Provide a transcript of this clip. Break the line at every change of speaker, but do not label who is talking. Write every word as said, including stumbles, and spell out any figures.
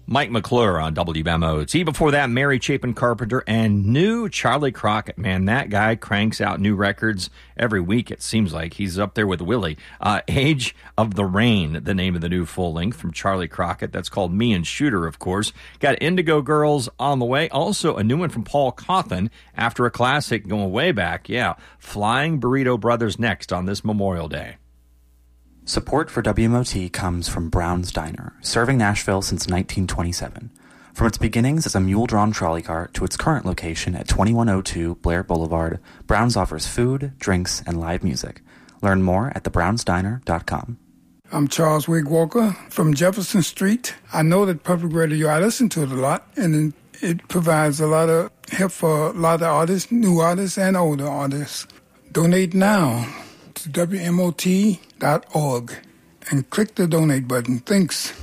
Mike McClure on W M O T. Before that, Mary Chapin Carpenter and new Charlie Crockett. Man, that guy cranks out new records every week. It seems like he's up there with Willie. Uh, Age of the Rain, the name of the new full length from Charlie Crockett. That's called Me and Shooter, of course. Got Indigo Girls on the way. Also, a new one from Paul Cawthon after a classic going way back. Yeah, Flying Burrito Brothers next on this Memorial Day.
Support for W M O T comes from Brown's Diner, serving Nashville since nineteen twenty-seven. From its beginnings as a mule-drawn trolley cart to its current location at twenty-one oh two Blair Boulevard, Brown's offers food, drinks, and live music. Learn more at the browns diner dot com.
I'm Charles Wig Walker from Jefferson Street. I know that public radio, I listen to it a lot, and it provides a lot of help for a lot of artists, new artists and older artists. Donate now to W M O T dot org and click the donate button. Thanks.